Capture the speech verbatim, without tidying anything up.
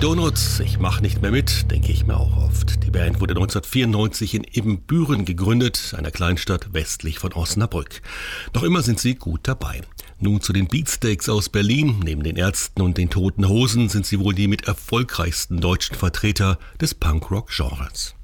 Donuts, ich mach nicht mehr mit, denke ich mir auch oft. Die Band wurde neunzehnhundertvierundneunzig in Ibbenbüren gegründet, einer Kleinstadt westlich von Osnabrück. Noch immer sind sie gut dabei. Nun zu den Beatsteaks aus Berlin. Neben den Ärzten und den Toten Hosen sind sie wohl die mit erfolgreichsten deutschen Vertreter des Punkrock-Genres.